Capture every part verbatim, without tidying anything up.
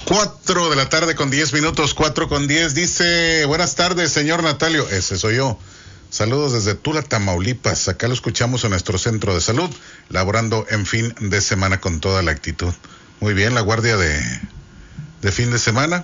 Cuatro de la tarde con diez minutos, cuatro con diez. Dice, buenas tardes, señor Natalio. Ese soy yo. Saludos desde Tula, Tamaulipas. Acá lo escuchamos en nuestro centro de salud, laborando en fin de semana con toda la actitud. Muy bien, la guardia de, de fin de semana.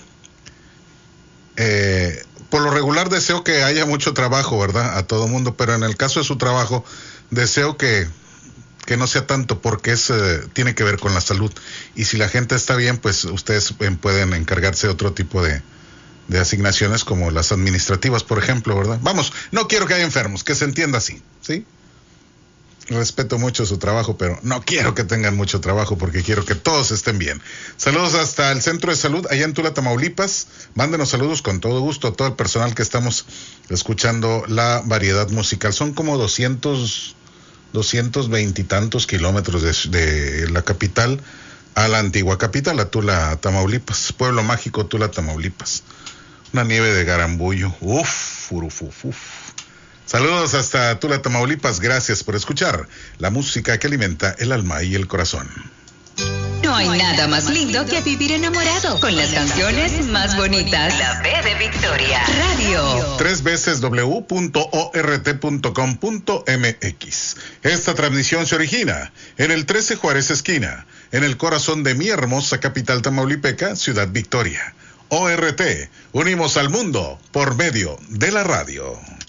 Eh, por lo regular deseo que haya mucho trabajo, ¿verdad? A todo mundo, pero en el caso de su trabajo, deseo que, que no sea tanto, porque es, eh, tiene que ver con la salud. Y si la gente está bien, pues ustedes eh, pueden encargarse de otro tipo de, de asignaciones, como las administrativas, por ejemplo, ¿verdad? Vamos, no quiero que haya enfermos, que se entienda así, ¿sí? Respeto mucho su trabajo, pero no quiero que tengan mucho trabajo porque quiero que todos estén bien. Saludos hasta el centro de salud allá en Tula, Tamaulipas. Mándenos saludos con todo gusto a todo el personal que estamos escuchando la variedad musical. Son como doscientos, doscientos veintitantos kilómetros de, de la capital a la antigua capital, a Tula, Tamaulipas. Pueblo mágico, Tula, Tamaulipas. Una nieve de garambullo. Uf, uf, uf, uf. Saludos hasta Tula, Tamaulipas. Gracias por escuchar la música que alimenta el alma y el corazón. No hay nada más lindo que vivir enamorado con las canciones más bonitas. La B de Victoria Radio. Tres veces w punto o r t punto com punto m x. Esta transmisión se origina en el trece Juárez esquina, en el corazón de mi hermosa capital tamaulipeca, Ciudad Victoria. O R T, unimos al mundo por medio de la radio.